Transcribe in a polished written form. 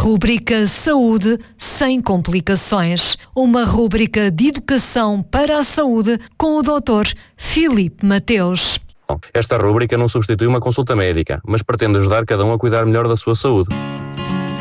Rúbrica Saúde sem complicações. Uma rúbrica de educação para a saúde com o Dr. Filipe Mateus. Esta rúbrica não substitui uma consulta médica, mas pretende ajudar cada um a cuidar melhor da sua saúde.